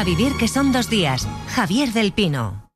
vivir que son 2 días. Javier del Pino.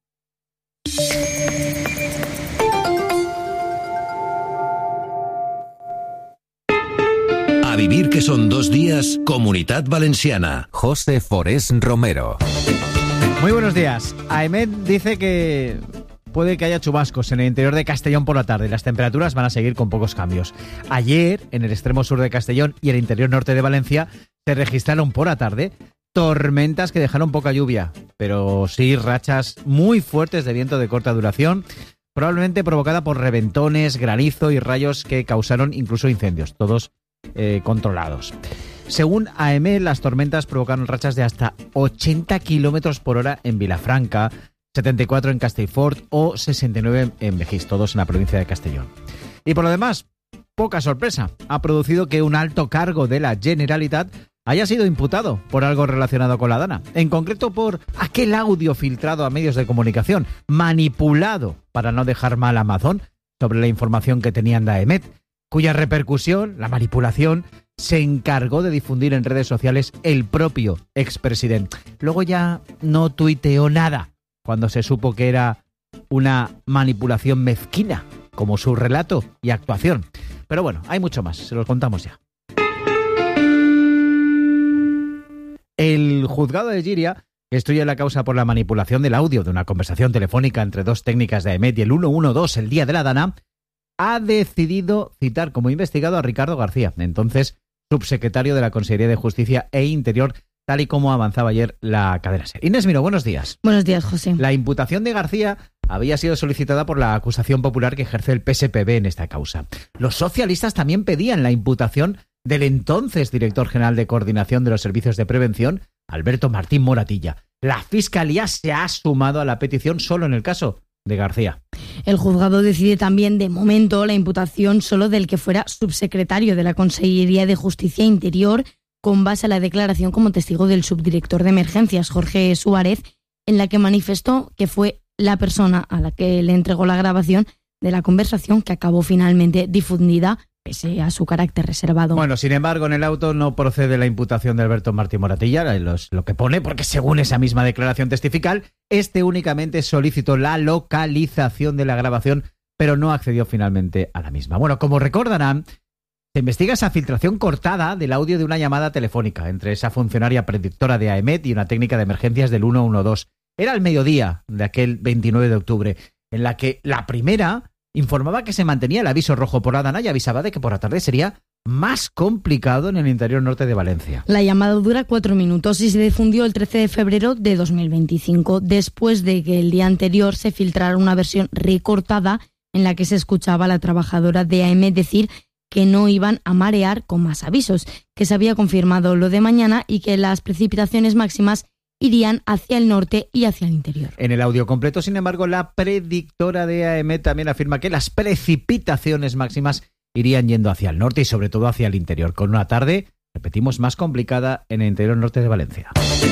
A vivir que son 2 días, Comunitat Valenciana. José Forés Romero. Muy buenos días. AEMET dice que puede que haya chubascos en el interior de Castellón por la tarde. Las temperaturas van a seguir con pocos cambios. Ayer, en el extremo sur de Castellón y el interior norte de Valencia, se registraron por la tarde tormentas que dejaron poca lluvia, pero sí rachas muy fuertes de viento de corta duración, probablemente provocada por reventones, granizo y rayos que causaron incluso incendios, todos controlados. Según AEMET, las tormentas provocaron rachas de hasta 80 kilómetros por hora en Vilafranca, 74 en Castellfort o 69 en Begís, todos en la provincia de Castellón. Y por lo demás, poca sorpresa, ha producido que un alto cargo de la Generalitat haya sido imputado por algo relacionado con la Dana, en concreto por aquel audio filtrado a medios de comunicación, manipulado para no dejar mal a Amazon sobre la información que tenían de AEMET, cuya repercusión, la manipulación, se encargó de difundir en redes sociales el propio expresidente. Luego ya no tuiteó nada cuando se supo que era una manipulación mezquina, como su relato y actuación. Pero bueno, hay mucho más, se los contamos ya. El juzgado de Llíria, que estudia la causa por la manipulación del audio de una conversación telefónica entre 2 técnicas de AEMET y el 112 el día de la Dana, ha decidido citar como investigado a Ricardo García, entonces subsecretario de la Consellería de Justicia e Interior, tal y como avanzaba ayer la cadena SER. Inés Miró, buenos días. Buenos días, José. La imputación de García había sido solicitada por la acusación popular que ejerce el PSPB en esta causa. Los socialistas también pedían la imputación del entonces director general de Coordinación de los Servicios de Prevención, Alberto Martín Moratilla. La Fiscalía se ha sumado a la petición solo en el caso de García. El juzgado decide también, de momento, la imputación solo del que fuera subsecretario de la Consellería de Justicia e Interior, con base a la declaración como testigo del subdirector de emergencias, Jorge Suárez, en la que manifestó que fue la persona a la que le entregó la grabación de la conversación que acabó finalmente difundida, pese a su carácter reservado. Bueno, sin embargo, en el auto no procede la imputación de Alberto Martín Moratilla, lo que pone, porque según esa misma declaración testifical, este únicamente solicitó la localización de la grabación, pero no accedió finalmente a la misma. Bueno, como recordarán, se investiga esa filtración cortada del audio de una llamada telefónica entre esa funcionaria predictora de AEMET y una técnica de emergencias del 112. Era el mediodía de aquel 29 de octubre, en la que la primera informaba que se mantenía el aviso rojo por la Dana y avisaba de que por la tarde sería más complicado en el interior norte de Valencia. La llamada dura 4 minutos y se difundió el 13 de febrero de 2025, después de que el día anterior se filtrara una versión recortada en la que se escuchaba a la trabajadora de AEMET decir que no iban a marear con más avisos, que se había confirmado lo de mañana y que las precipitaciones máximas irían hacia el norte y hacia el interior. En el audio completo, sin embargo, la predictora de AEMET también afirma que las precipitaciones máximas irían yendo hacia el norte y sobre todo hacia el interior, con una tarde, repetimos, más complicada en el interior norte de Valencia.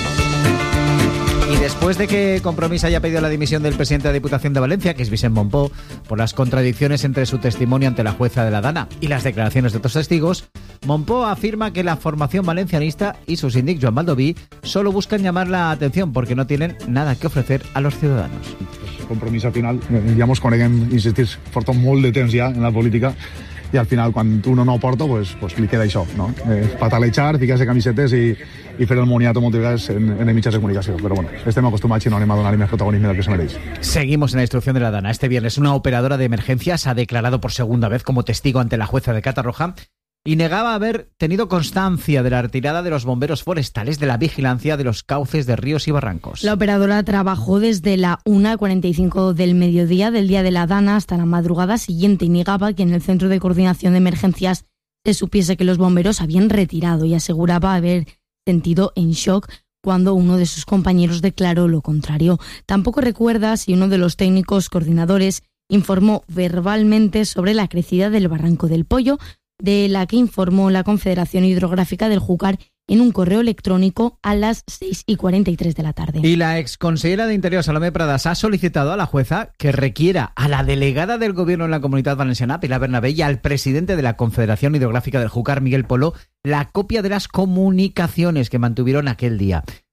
Y después de que Compromís haya pedido la dimisión del presidente de la Diputación de Valencia, que es Vicent Mompó, por las contradicciones entre su testimonio ante la jueza de la Dana y las declaraciones de otros testigos, Mompó afirma que la formación valencianista y su síndic Joan Baldoví solo buscan llamar la atención porque no tienen nada que ofrecer a los ciudadanos. Compromís al final, ja mos coneguem, insistir, porta molt de temps ja en la política i al final quan uno no porta pues li queda això, no? Patalejar, ficar-se camisetes i fer el moniato moltes vegades en mitjans de comunicació. Però bueno, estem acostumats i no anem a donar-li més protagonisme del que se mereix. Seguimos en la instrucción de la Dana. Este viernes una operadora de emergencias ha declarado por segunda vez como testigo ante la jueza de Catarroja y negaba haber tenido constancia de la retirada de los bomberos forestales de la vigilancia de los cauces de ríos y barrancos. La operadora trabajó desde la 1:45 del mediodía del día de la Dana hasta la madrugada siguiente y negaba que en el Centro de Coordinación de Emergencias se supiese que los bomberos habían retirado y aseguraba haber sentido en shock cuando uno de sus compañeros declaró lo contrario. Tampoco recuerda si uno de los técnicos coordinadores informó verbalmente sobre la crecida del Barranco del Pollo, de la que informó la Confederación Hidrográfica del Júcar en un correo electrónico a las 6:43 de la tarde. Y la exconsellera de Interior, Salomé Pradas, ha solicitado a la jueza que requiera a la delegada del Gobierno en la Comunitat Valenciana, Pilar Bernabé, y al presidente de la Confederación Hidrográfica del Júcar, Miguel Polo, la copia de las comunicaciones que mantuvieron aquel día.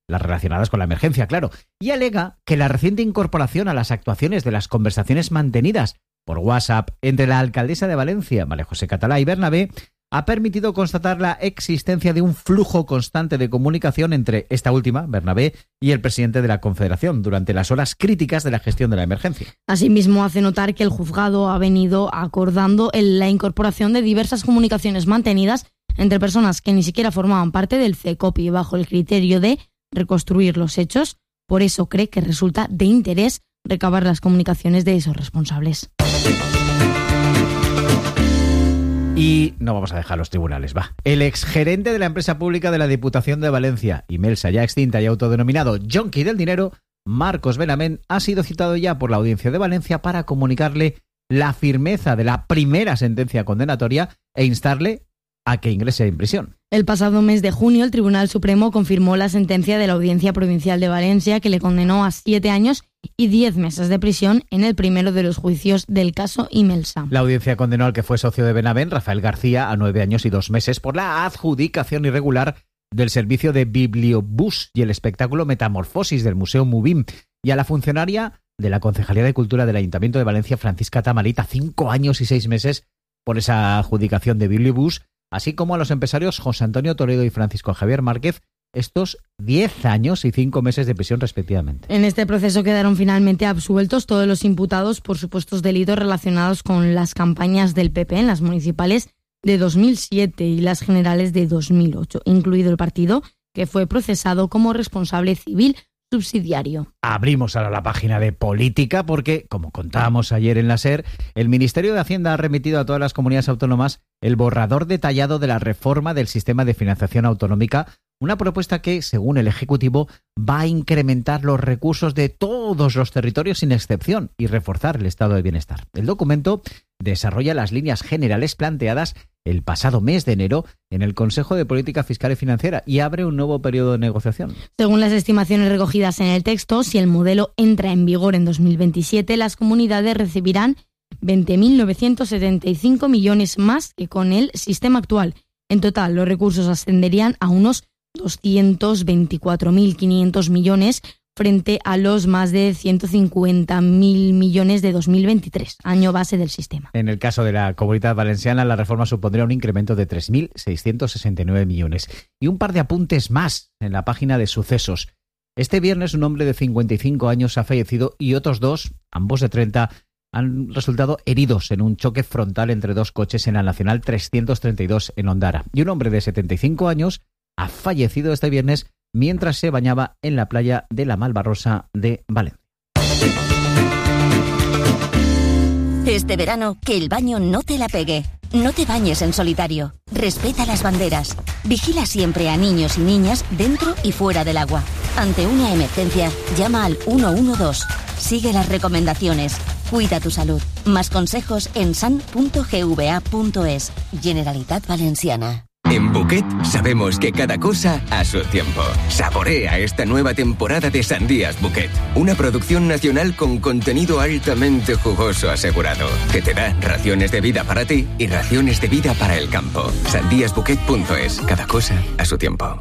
las relacionadas con la emergencia, claro, y alega que la reciente incorporación a las actuaciones de las conversaciones mantenidas por WhatsApp entre la alcaldesa de Valencia, María José Catalá, y Bernabé, ha permitido constatar la existencia de un flujo constante de comunicación entre esta última, Bernabé, y el presidente de la Confederación durante las horas críticas de la gestión de la emergencia. Asimismo, hace notar que el juzgado ha venido acordando la incorporación de diversas comunicaciones mantenidas entre personas que ni siquiera formaban parte del CECOPI bajo el criterio de reconstruir los hechos. Por eso cree que resulta de interés recabar las comunicaciones de esos responsables. Y no vamos a dejar los tribunales, va. El exgerente de la empresa pública de la Diputación de Valencia, Imelsa, ya extinta y autodenominado Yonki del Dinero, Marcos Benamén, ha sido citado ya por la Audiencia de Valencia para comunicarle la firmeza de la primera sentencia condenatoria e instarle a que ingrese en prisión. El pasado mes de junio, el Tribunal Supremo confirmó la sentencia de la Audiencia Provincial de Valencia que le condenó a 7 años y 10 meses de prisión en el primero de los juicios del caso Imelsa. La audiencia condenó al que fue socio de Benavent, Rafael García, a 9 años y 2 meses por la adjudicación irregular del servicio de Bibliobús y el espectáculo Metamorfosis del Museo Mubim, y a la funcionaria de la Concejalía de Cultura del Ayuntamiento de Valencia, Francisca Tamarita, 5 años y 6 meses por esa adjudicación de Bibliobús, así como a los empresarios José Antonio Toledo y Francisco Javier Márquez, estos 10 años y 5 meses de prisión respectivamente. En este proceso quedaron finalmente absueltos todos los imputados por supuestos delitos relacionados con las campañas del PP en las municipales de 2007 y las generales de 2008, incluido el partido que fue procesado como responsable civil subsidiario. Abrimos ahora la página de política porque, como contábamos ayer en la SER, el Ministerio de Hacienda ha remitido a todas las comunidades autónomas el borrador detallado de la reforma del sistema de financiación autonómica, una propuesta que, según el Ejecutivo, va a incrementar los recursos de todos los territorios sin excepción y reforzar el estado de bienestar. El documento desarrolla las líneas generales planteadas el pasado mes de enero en el Consejo de Política Fiscal y Financiera y abre un nuevo periodo de negociación. Según las estimaciones recogidas en el texto, si el modelo entra en vigor en 2027, las comunidades recibirán 20.975 millones más que con el sistema actual. En total, los recursos ascenderían a unos 224.500 millones frente a los más de 150.000 millones de 2023, año base del sistema. En el caso de la Comunidad Valenciana, la reforma supondría un incremento de 3.669 millones. Y un par de apuntes más en la página de sucesos. Este viernes un hombre de 55 años ha fallecido y otros 2, ambos de 30, han resultado heridos en un choque frontal entre 2 coches en la Nacional 332 en Ondara. Y un hombre de 75 años ha fallecido este viernes mientras se bañaba en la playa de la Malvarrosa de Valencia. Este verano, que el baño no te la pegue. No te bañes en solitario. Respeta las banderas. Vigila siempre a niños y niñas dentro y fuera del agua. Ante una emergencia, llama al 112. Sigue las recomendaciones. Cuida tu salud. Más consejos en san.gva.es. Generalitat Valenciana. En Buquet sabemos que cada cosa a su tiempo. Saborea esta nueva temporada de Sandías Buquet, una producción nacional con contenido altamente jugoso asegurado, que te da raciones de vida para ti y raciones de vida para el campo. Sandíasbuquet.es, cada cosa a su tiempo.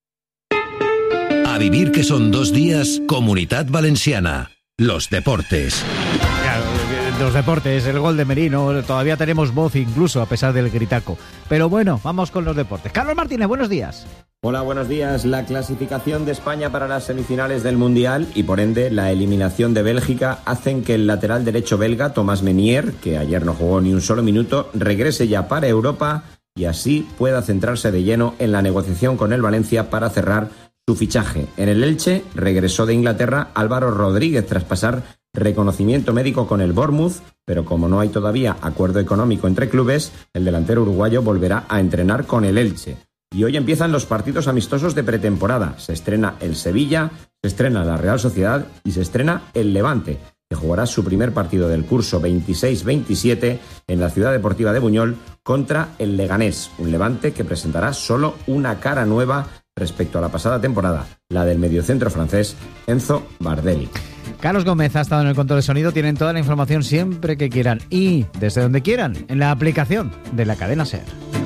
A vivir que son 2 días, Comunidad Valenciana. Los deportes. Los deportes, el gol de Merino, todavía tenemos voz incluso a pesar del gritaco. Pero bueno, vamos con los deportes. Carlos Martínez, buenos días. Hola, buenos días. La clasificación de España para las semifinales del Mundial y por ende la eliminación de Bélgica hacen que el lateral derecho belga, Thomas Meunier, que ayer no jugó ni un solo minuto, regrese ya para Europa y así pueda centrarse de lleno en la negociación con el Valencia para cerrar su fichaje. En el Elche regresó de Inglaterra Álvaro Rodríguez tras pasar reconocimiento médico con el Bournemouth, pero como no hay todavía acuerdo económico entre clubes, el delantero uruguayo volverá a entrenar con el Elche. Y hoy empiezan los partidos amistosos de pretemporada. Se estrena el Sevilla, se estrena la Real Sociedad y se estrena el Levante, que jugará su primer partido del curso 26-27 en la Ciudad Deportiva de Buñol contra el Leganés, un Levante que presentará solo una cara nueva respecto a la pasada temporada, la del mediocentro francés Enzo Bardelli. Carlos Gómez ha estado en el control de sonido. Tienen toda la información siempre que quieran y desde donde quieran en la aplicación de la cadena SER.